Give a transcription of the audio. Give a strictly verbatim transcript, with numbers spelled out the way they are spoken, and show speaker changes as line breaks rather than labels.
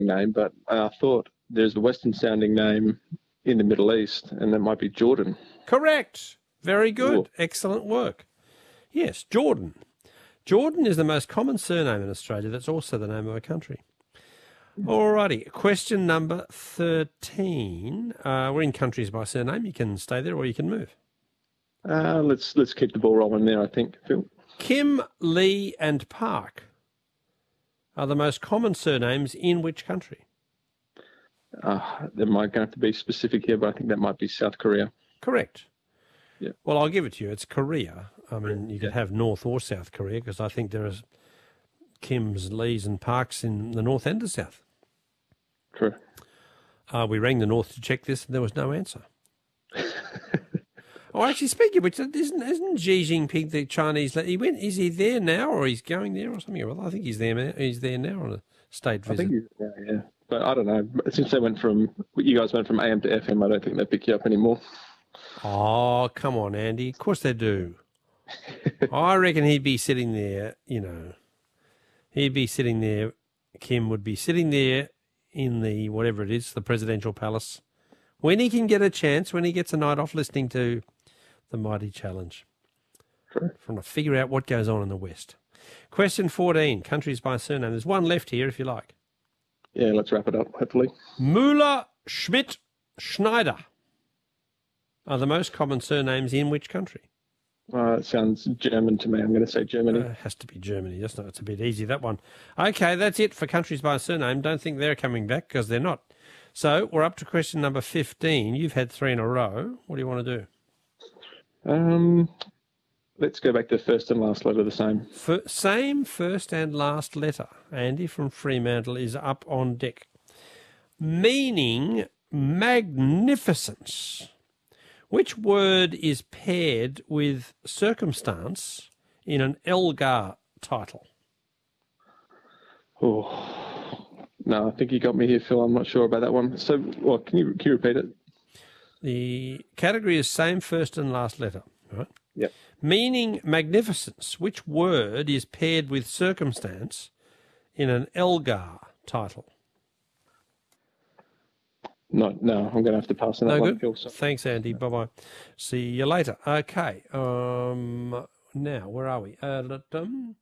name, but I thought there's a Western-sounding name in the Middle East, and that might be Jordan.
Correct. Very good.
Ooh.
Excellent work. Yes, Jordan. Jordan is the most common surname in Australia. That's also the name of a country. Alrighty, question number thirteen. Uh, we're in countries by surname. You can stay there or you can move.
Uh, let's let's keep the ball rolling there, I think, Phil.
Kim, Lee and Park are the most common surnames in which country?
Uh, there might have to be specific here, but I think that might be South Korea.
Correct.
Yeah.
Well, I'll give it to you. It's Korea. I mean, you could
Yeah.
have North or South Korea because I think there are Kims, Lees and Parks in the North and the South.
True.
Uh, we rang the North to check this and there was no answer. Oh, actually, speaking of which, isn't, isn't Xi Jinping the Chinese? He went. Is he there now, or he's going there, or something? Well, I think he's there. now- He's there now on a state visit.
I think he's, yeah, yeah. But I don't know. Since they went from, you guys went from A M to F M, I don't think they pick you up anymore.
Oh, come on, Andy. Of course they do. I reckon he'd be sitting there. You know, he'd be sitting there. Kim would be sitting there in the whatever it is, the presidential palace, when he can get a chance, when he gets a night off, listening to the Mighty Challenge.
True.
Trying to figure out what goes on in the West. Question fourteen, countries by surname. There's one left here if you like.
Yeah, let's wrap it up, hopefully.
Müller, Schmidt, Schneider are the most common surnames in which country?
Uh, it sounds German to me. I'm going to say Germany.
Uh, it has to be Germany. That's not, it's a bit easy, that one. Okay, that's it for countries by surname. Don't think they're coming back because they're not. So we're up to question number fifteen. You've had three in a row. What do you want to do?
Um, let's go back to first and last letter the same.
F- same first and last letter. Andy from Fremantle is up on deck. Meaning magnificence. Which word is paired with circumstance in an Elgar title?
Oh, no, I think you got me here, Phil. I'm not sure about that one. So, well, can you can you repeat it?
The category is same first and last letter, right?
Yep.
Meaning magnificence. Which word is paired with circumstance in an Elgar title?
No, no, I'm going to have to pass on that
No
one,
good.
Phil. So.
Thanks, Andy. Bye-bye. See you later. Okay. Um, now, where are we? Uh, um,